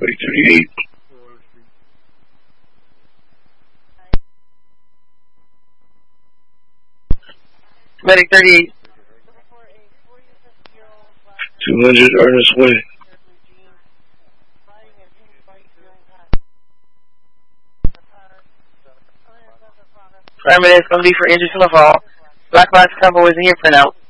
38. Medic 38. 200 Ernest Way. Prime Minute is going to be for injuries from the fall. Black box combo is in your printout.